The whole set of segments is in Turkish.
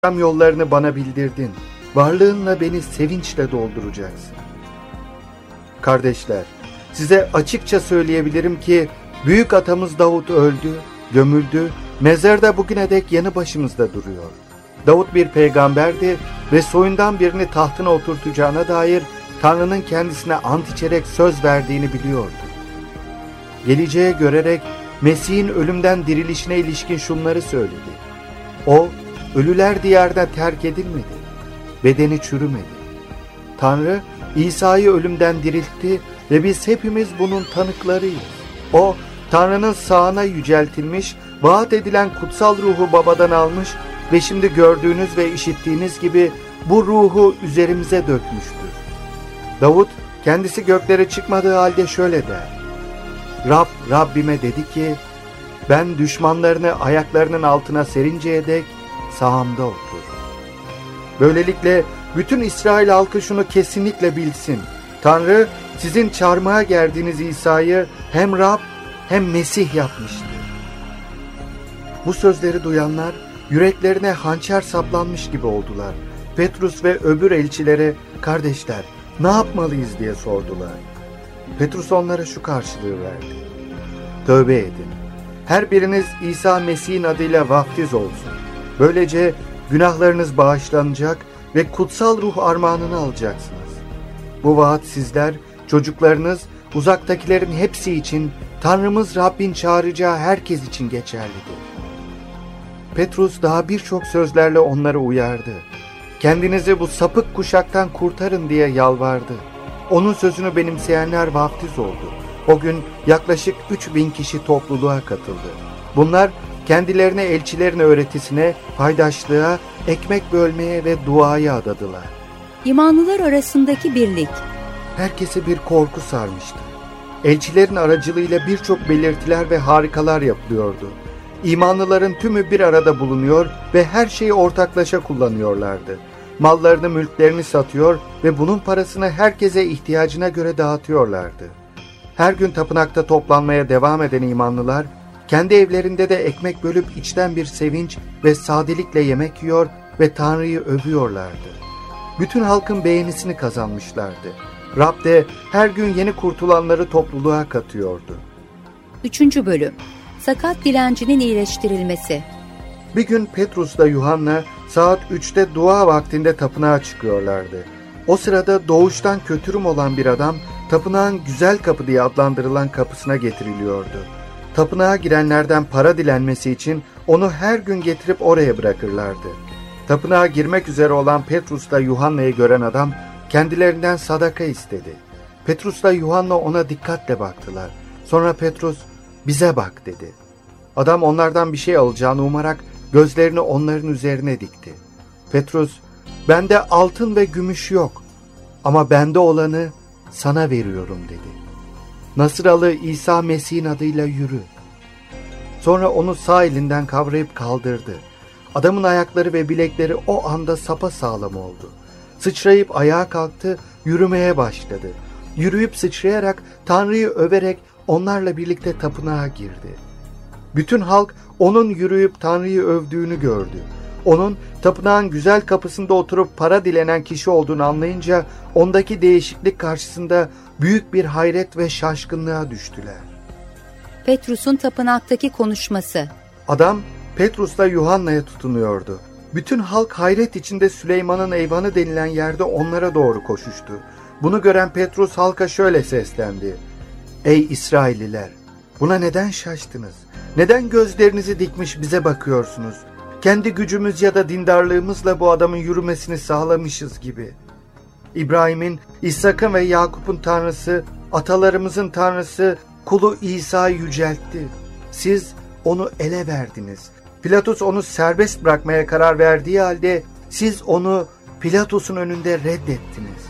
yollarını bana bildirdin. Varlığınla beni sevinçle dolduracaksın. Kardeşler, size açıkça söyleyebilirim ki büyük atamız Davut öldü, gömüldü, mezarda bugüne dek yanı başımızda duruyor. Davut bir peygamberdi ve soyundan birini tahtına oturtacağına dair Tanrı'nın kendisine ant içerek söz verdiğini biliyordu. Geleceğe görerek Mesih'in ölümden dirilişine ilişkin şunları söyledi. O, ölüler diyarda terk edilmedi, bedeni çürümedi. Tanrı, İsa'yı ölümden diriltti ve biz hepimiz bunun tanıklarıyız. O, Tanrı'nın sağına yüceltilmiş, vaat edilen kutsal ruhu babadan almış ve şimdi gördüğünüz ve işittiğiniz gibi bu ruhu üzerimize dökmüştür. Davut, kendisi göklere çıkmadığı halde şöyle der. Rab, Rabbime dedi ki, ben düşmanlarını ayaklarının altına serinceye dek sağımda otur. Böylelikle bütün İsrail halkı şunu kesinlikle bilsin. Tanrı sizin çarmıha gerdiğiniz İsa'yı hem Rab hem Mesih yapmıştır. Bu sözleri duyanlar yüreklerine hançer saplanmış gibi oldular. Petrus ve öbür elçilere, kardeşler ne yapmalıyız diye sordular. Petrus onlara şu karşılığı verdi. Tövbe edin. Her biriniz İsa Mesih'in adıyla vaftiz olsun. Böylece günahlarınız bağışlanacak ve kutsal ruh armağanını alacaksınız. Bu vaat sizler, çocuklarınız, uzaktakilerin hepsi için, Tanrımız Rabbin çağıracağı herkes için geçerlidir. Petrus daha birçok sözlerle onları uyardı. Kendinizi bu sapık kuşaktan kurtarın diye yalvardı. Onun sözünü benimseyenler vaftiz oldu. O gün yaklaşık 3000 kişi topluluğa katıldı. Bunlar kendilerine elçilerin öğretisine, paydaşlığa, ekmek bölmeye ve duaya adadılar. İmanlılar arasındaki birlik. Herkese bir korku sarmıştı. Elçilerin aracılığıyla birçok belirtiler ve harikalar yapılıyordu. İmanlıların tümü bir arada bulunuyor ve her şeyi ortaklaşa kullanıyorlardı. Mallarını, mülklerini satıyor ve bunun parasını herkese ihtiyacına göre dağıtıyorlardı. Her gün tapınakta toplanmaya devam eden imanlılar, kendi evlerinde de ekmek bölüp içten bir sevinç ve sadelikle yemek yiyor ve Tanrı'yı övüyorlardı. Bütün halkın beğenisini kazanmışlardı. Rab de her gün yeni kurtulanları topluluğa katıyordu. 3. Bölüm. Sakat dilencinin iyileştirilmesi. Bir gün Petrus'la Yuhanna saat 3'te dua vaktinde tapınağa çıkıyorlardı. O sırada doğuştan kötürüm olan bir adam tapınağın güzel kapı diye adlandırılan kapısına getiriliyordu. Tapınağa girenlerden para dilenmesi için onu her gün getirip oraya bırakırlardı. Tapınağa girmek üzere olan Petrus'la Yuhanna'yı gören adam kendilerinden sadaka istedi. Petrus'la Yuhanna ona dikkatle baktılar. Sonra Petrus, bize bak dedi. Adam onlardan bir şey alacağını umarak gözlerini onların üzerine dikti. Petrus, bende altın ve gümüş yok ama bende olanı sana veriyorum dedi. Nasıralı İsa Mesih'in adıyla yürü. Sonra onu sağ elinden kavrayıp kaldırdı. Adamın ayakları ve bilekleri o anda sapasağlam oldu. Sıçrayıp ayağa kalktı, yürümeye başladı. Yürüyüp sıçrayarak Tanrı'yı överek onlarla birlikte tapınağa girdi. Bütün halk onun yürüyüp Tanrı'yı övdüğünü gördü. Onun tapınağın güzel kapısında oturup para dilenen kişi olduğunu anlayınca ondaki değişiklik karşısında büyük bir hayret ve şaşkınlığa düştüler. Petrus'un tapınaktaki konuşması. Adam Petrus'la Yuhanna'ya tutunuyordu. Bütün halk hayret içinde Süleyman'ın eyvanı denilen yerde onlara doğru koşuştu. Bunu gören Petrus halka şöyle seslendi. Ey İsrailliler! Buna neden şaştınız? Neden gözlerinizi dikmiş bize bakıyorsunuz? Kendi gücümüz ya da dindarlığımızla bu adamın yürümesini sağlamışız gibi. İbrahim'in, İshak'ın ve Yakup'un Tanrısı, atalarımızın Tanrısı, kulu İsa'yı yüceltti. Siz onu ele verdiniz. Pilatus onu serbest bırakmaya karar verdiği halde siz onu Pilatus'un önünde reddettiniz.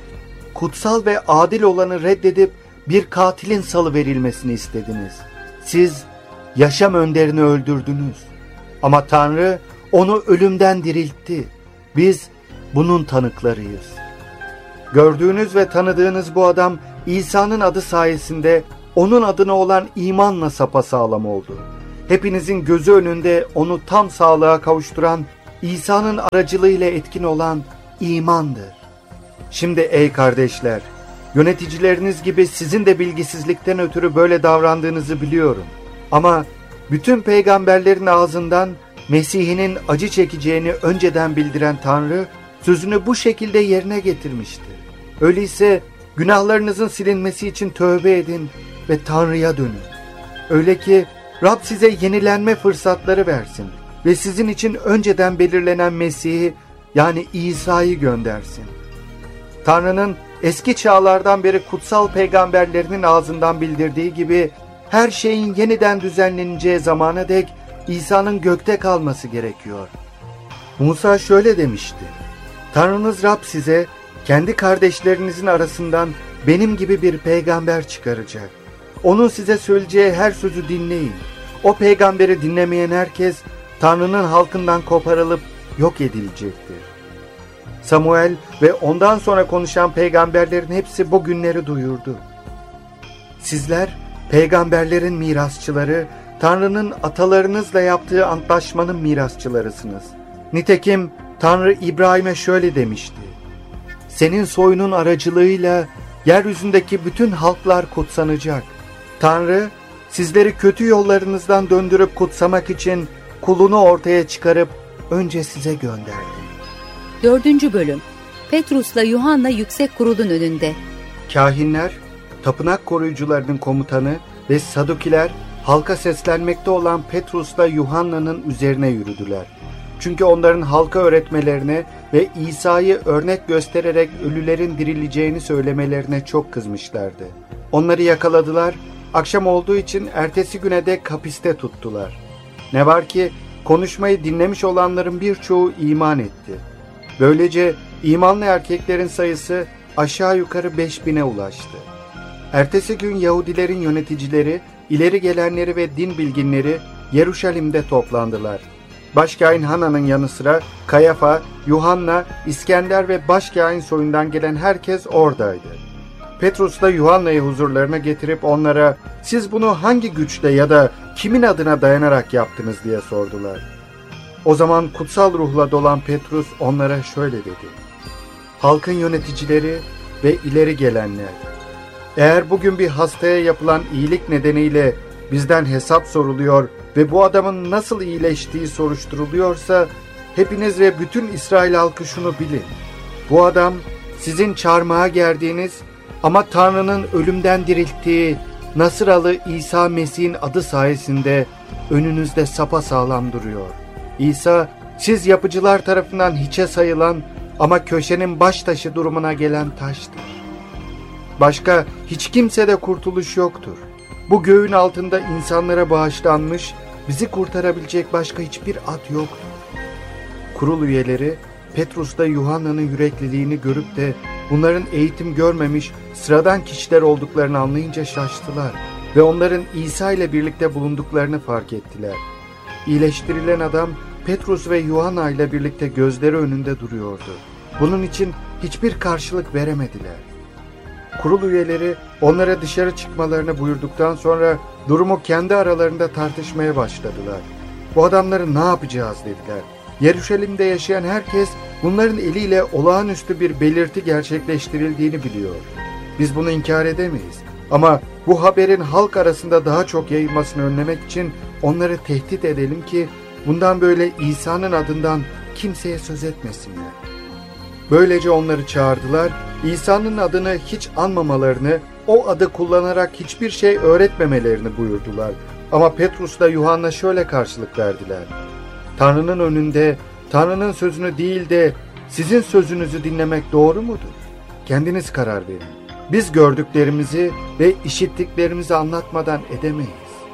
Kutsal ve adil olanı reddedip bir katilin salıverilmesini istediniz. Siz yaşam önderini öldürdünüz. Ama Tanrı onu ölümden diriltti. Biz bunun tanıklarıyız. Gördüğünüz ve tanıdığınız bu adam İsa'nın adı sayesinde onun adına olan imanla sapasağlam oldu. Hepinizin gözü önünde onu tam sağlığa kavuşturan İsa'nın aracılığıyla etkin olan imandır. Şimdi ey kardeşler, yöneticileriniz gibi sizin de bilgisizlikten ötürü böyle davrandığınızı biliyorum. Ama bütün peygamberlerin ağzından Mesih'inin acı çekeceğini önceden bildiren Tanrı, sözünü bu şekilde yerine getirmiştir. Öyleyse günahlarınızın silinmesi için tövbe edin ve Tanrı'ya dönün. Öyle ki Rab size yenilenme fırsatları versin ve sizin için önceden belirlenen Mesih'i, yani İsa'yı göndersin. Tanrı'nın eski çağlardan beri kutsal peygamberlerinin ağzından bildirdiği gibi her şeyin yeniden düzenleneceği zamana dek İsa'nın gökte kalması gerekiyor. Musa şöyle demişti: Tanrınız Rab size kendi kardeşlerinizin arasından benim gibi bir peygamber çıkaracak. Onun size söyleyeceği her sözü dinleyin. O peygamberi dinlemeyen herkes Tanrı'nın halkından koparılıp yok edilecektir. Samuel ve ondan sonra konuşan peygamberlerin hepsi bu günleri duyurdu. Sizler peygamberlerin mirasçıları, Tanrı'nın atalarınızla yaptığı antlaşmanın mirasçılarısınız. Nitekim Tanrı İbrahim'e şöyle demişti: Senin soyunun aracılığıyla yeryüzündeki bütün halklar kutsanacak. Tanrı sizleri kötü yollarınızdan döndürüp kutsamak için kulunu ortaya çıkarıp önce size gönderdi. 4. Bölüm. Petrus'la Yuhanna yüksek kurulun önünde. Kâhinler, tapınak koruyucularının komutanı ve Sadukiler halka seslenmekte olan Petrus'la Yuhanna'nın üzerine yürüdüler. Çünkü onların halka öğretmelerine ve İsa'yı örnek göstererek ölülerin dirileceğini söylemelerine çok kızmışlardı. Onları yakaladılar, akşam olduğu için ertesi güne de hapiste tuttular. Ne var ki konuşmayı dinlemiş olanların birçoğu iman etti. Böylece imanlı erkeklerin sayısı aşağı yukarı 5000'e ulaştı. Ertesi gün Yahudilerin yöneticileri, ileri gelenleri ve din bilginleri Yeruşalim'de toplandılar. Başkâhin Hana'nın yanı sıra Kayafa, Yuhanna, İskender ve başkâhin soyundan gelen herkes oradaydı. Petrus da Yuhanna'yı huzurlarına getirip onlara "Siz bunu hangi güçle ya da kimin adına dayanarak yaptınız?" diye sordular. O zaman kutsal ruhla dolan Petrus onlara şöyle dedi: Halkın yöneticileri ve ileri gelenler, eğer bugün bir hastaya yapılan iyilik nedeniyle bizden hesap soruluyor ve bu adamın nasıl iyileştiği soruşturuluyorsa, hepiniz ve bütün İsrail halkı şunu bilin: bu adam sizin çarmıha gerdiğiniz ama Tanrı'nın ölümden dirilttiği Nasıralı İsa Mesih'in adı sayesinde önünüzde sapasağlam duruyor. İsa, siz yapıcılar tarafından hiçe sayılan ama köşenin baş taşı durumuna gelen taştır. Başka hiç kimsede kurtuluş yoktur. Bu göğün altında insanlara bağışlanmış, bizi kurtarabilecek başka hiçbir ad yoktur. Kurul üyeleri Petrus'ta Yuhanna'nın yürekliliğini görüp de bunların eğitim görmemiş sıradan kişiler olduklarını anlayınca şaştılar ve onların İsa ile birlikte bulunduklarını fark ettiler. İyileştirilen adam Petrus ve Yuhanna ile birlikte gözleri önünde duruyordu. Bunun için hiçbir karşılık veremediler. Kurul üyeleri onlara dışarı çıkmalarını buyurduktan sonra durumu kendi aralarında tartışmaya başladılar. Bu adamları ne yapacağız dediler. Yeruşalim'de yaşayan herkes bunların eliyle olağanüstü bir belirti gerçekleştirildiğini biliyor. Biz bunu inkar edemeyiz. Ama bu haberin halk arasında daha çok yayılmasını önlemek için onları tehdit edelim ki bundan böyle İsa'nın adından kimseye söz etmesinler. Böylece onları çağırdılar, İsa'nın adını hiç anmamalarını, o adı kullanarak hiçbir şey öğretmemelerini buyurdular. Ama Petrus'la Yuhanna şöyle karşılık verdiler: Tanrı'nın önünde Tanrı'nın sözünü değil de sizin sözünüzü dinlemek doğru mudur? Kendiniz karar verin. Biz gördüklerimizi ve işittiklerimizi anlatmadan edemeyiz.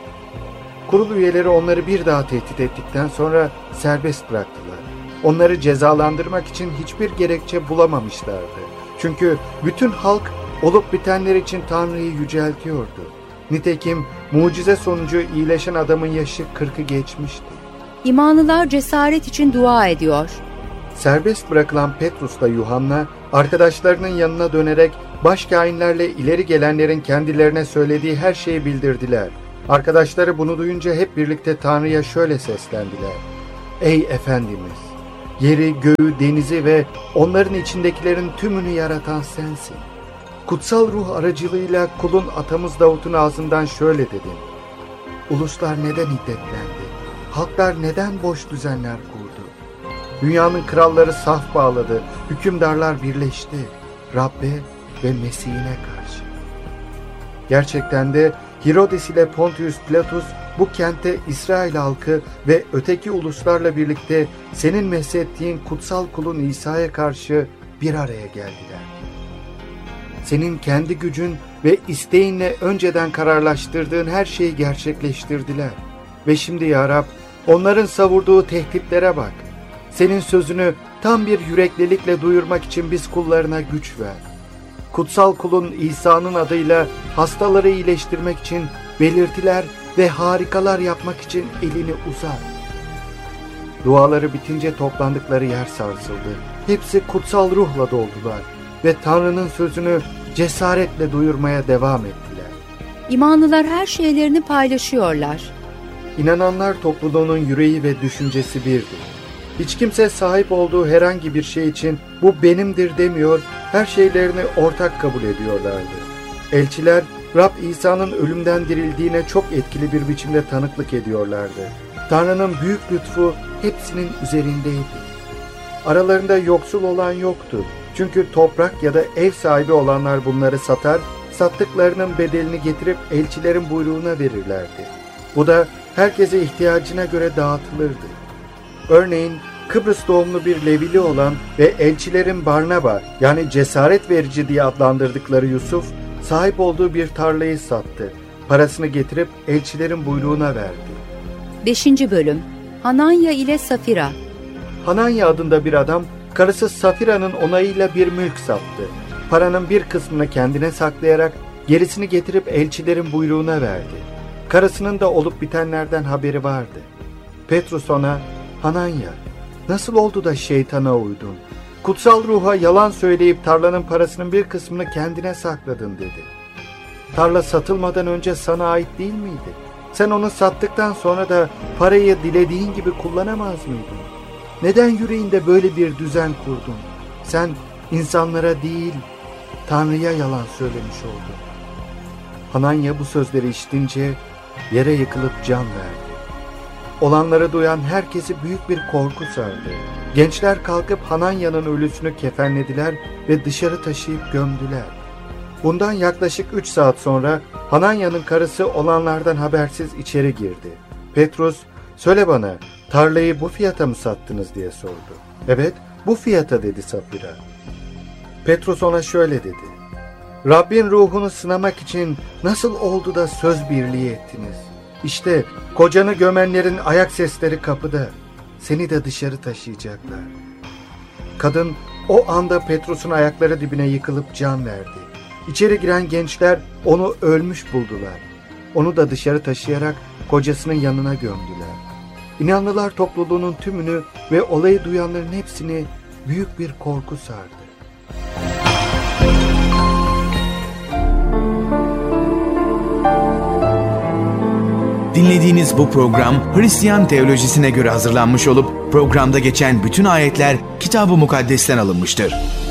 Kurul üyeleri onları bir daha tehdit ettikten sonra serbest bıraktılar. Onları cezalandırmak için hiçbir gerekçe bulamamışlardı. Çünkü bütün halk olup bitenler için Tanrı'yı yüceltiyordu. Nitekim mucize sonucu iyileşen adamın yaşı 40'ı geçmişti. İmanlılar cesaret için dua ediyor. Serbest bırakılan Petrus'la Yuhanna arkadaşlarının yanına dönerek başkâhinlerle ileri gelenlerin kendilerine söylediği her şeyi bildirdiler. Arkadaşları bunu duyunca hep birlikte Tanrı'ya şöyle seslendiler: Ey Efendimiz! Yeri, göğü, denizi ve onların içindekilerin tümünü yaratan sensin. Kutsal ruh aracılığıyla kulun atamız Davut'un ağzından şöyle dedin: Uluslar neden hiddetlendi? Halklar neden boş düzenler kurdu? Dünyanın kralları saf bağladı, hükümdarlar birleşti Rabbe ve Mesih'ine karşı. Gerçekten de Herodes ile Pontius Pilatus bu kente İsrail halkı ve öteki uluslarla birlikte senin meshettiğin kutsal kulun İsa'ya karşı bir araya geldiler. Senin kendi gücün ve isteğinle önceden kararlaştırdığın her şeyi gerçekleştirdiler. Ve şimdi ya Rab, onların savurduğu tehditlere bak. Senin sözünü tam bir yüreklilikle duyurmak için biz kullarına güç ver. Kutsal kulun İsa'nın adıyla hastaları iyileştirmek için belirtiler ve harikalar yapmak için elini uzat. Duaları bitince toplandıkları yer sarsıldı. Hepsi kutsal ruhla doldular ve Tanrı'nın sözünü cesaretle duyurmaya devam ettiler. İmanlılar her şeylerini paylaşıyorlar. İnananlar topluluğunun yüreği ve düşüncesi birdi. Hiç kimse sahip olduğu herhangi bir şey için bu benimdir demiyor, her şeylerini ortak kabul ediyorlardı. Elçiler, Rab İsa'nın ölümden dirildiğine çok etkili bir biçimde tanıklık ediyorlardı. Tanrı'nın büyük lütfu hepsinin üzerindeydi. Aralarında yoksul olan yoktu. Çünkü toprak ya da ev sahibi olanlar bunları satar, sattıklarının bedelini getirip elçilerin buyruğuna verirlerdi. Bu da herkese ihtiyacına göre dağıtılırdı. Örneğin Kıbrıs doğumlu bir Levili olan ve elçilerin Barnaba yani cesaret verici diye adlandırdıkları Yusuf, sahip olduğu bir tarlayı sattı. Parasını getirip elçilerin buyruğuna verdi. 5. Bölüm Hananya ile Safira. Hananya adında bir adam, karısı Safira'nın onayıyla bir mülk sattı. Paranın bir kısmını kendine saklayarak gerisini getirip elçilerin buyruğuna verdi. Karısının da olup bitenlerden haberi vardı. Petrus ona, Hananya, nasıl oldu da şeytana uydun? Kutsal ruha yalan söyleyip tarlanın parasının bir kısmını kendine sakladın dedi. Tarla satılmadan önce sana ait değil miydi? Sen onu sattıktan sonra da parayı dilediğin gibi kullanamaz mıydın? Neden yüreğinde böyle bir düzen kurdun? Sen insanlara değil, Tanrı'ya yalan söylemiş oldun. Hananya bu sözleri işitince yere yıkılıp can verdi. Olanları duyan herkesi büyük bir korku sardı. Gençler kalkıp Hananya'nın ölüsünü kefenlediler ve dışarı taşıyıp gömdüler. Bundan yaklaşık 3 saat sonra Hananya'nın karısı olanlardan habersiz içeri girdi. Petrus, söyle bana, tarlayı bu fiyata mı sattınız diye sordu. Evet, bu fiyata dedi Safira. Petrus ona şöyle dedi. Rabbin ruhunu sınamak için nasıl oldu da söz birliği ettiniz? İşte kocanı gömenlerin ayak sesleri kapıda. Seni de dışarı taşıyacaklar. Kadın o anda Petrus'un ayakları dibine yıkılıp can verdi. İçeri giren gençler onu ölmüş buldular. Onu da dışarı taşıyarak kocasının yanına gömdüler. İnanlılar topluluğunun tümünü ve olayı duyanların hepsini büyük bir korku sardı. Dinlediğiniz bu program Hristiyan teolojisine göre hazırlanmış olup programda geçen bütün ayetler Kitab-ı Mukaddes'ten alınmıştır.